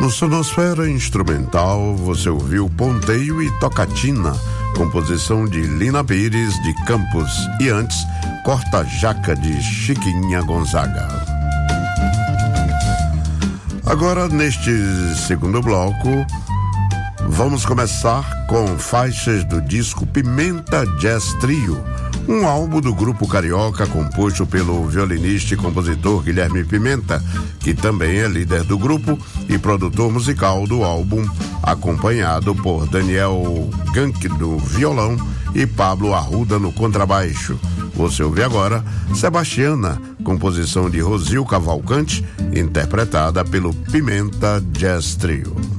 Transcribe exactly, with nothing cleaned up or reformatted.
No Sonosfera Instrumental, você ouviu Ponteio e Tocatina, composição de Lina Pires de Campos, e antes, Corta Jaca de Chiquinha Gonzaga. Agora, neste segundo bloco, vamos começar com faixas do disco Pimenta Jazz Trio, um álbum do grupo carioca composto pelo violinista e compositor Guilherme Pimenta, que também é líder do grupo e produtor musical do álbum, acompanhado por Daniel Gank no violão e Pablo Arruda no contrabaixo. Você ouve agora Sebastiana, composição de Rosil Cavalcante, interpretada pelo Pimenta Jazz Trio.